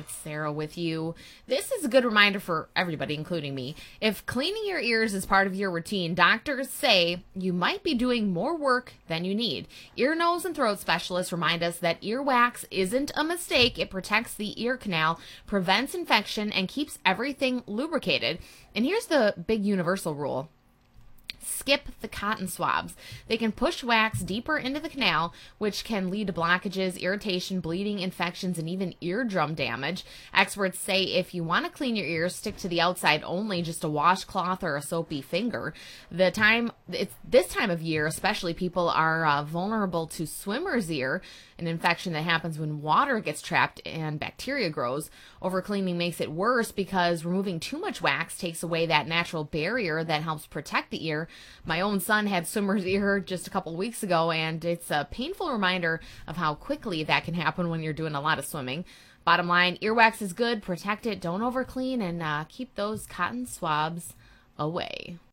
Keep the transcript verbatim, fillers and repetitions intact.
it's Sarah with you. This is a good reminder for everybody, including me. If cleaning your ears is part of your routine, doctors say you might be doing more work than you need. Ear, nose, and throat specialists remind us that earwax isn't a mistake. It protects the ear canal, prevents infection, and keeps everything lubricated. And here's the big universal rule. Skip the cotton swabs. They can push wax deeper into the canal, which can lead to blockages, irritation, bleeding, infections, and even eardrum damage. Experts say if you want to clean your ears, stick to the outside only, just a washcloth or a soapy finger. The time it's this time of year, especially, people are uh, vulnerable to swimmer's ear, an infection that happens when water gets trapped and bacteria grows. Overcleaning makes it worse because removing too much wax takes away that natural barrier that helps protect the ear. My own son had swimmer's ear just a couple weeks ago, and it's a painful reminder of how quickly that can happen when you're doing a lot of swimming. Bottom line, earwax is good. Protect it. Don't overclean, and uh, keep those cotton swabs away.